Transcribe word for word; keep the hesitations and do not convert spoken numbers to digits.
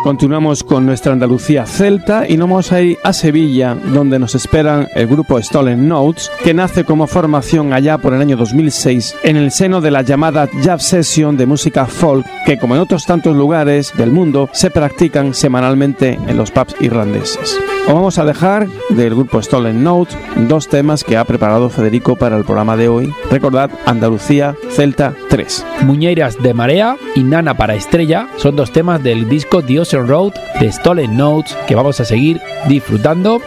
Continuamos con nuestra Andalucía celta y nos vamos a ir a Sevilla, donde nos esperan el grupo Stolen Notes, que nace como formación allá por el año dos mil seis en el seno de la llamada Jam Session de música folk, que como en otros tantos lugares del mundo se practican semanalmente en los pubs irlandeses. Os vamos a dejar del grupo Stolen Notes dos temas que ha preparado Federico para el programa de hoy. Recordad, Andalucía Celta tres. Muñeiras de Marea y Nana para Estrella son dos temas del disco The Ocean Road de Stolen Notes que vamos a seguir disfrutando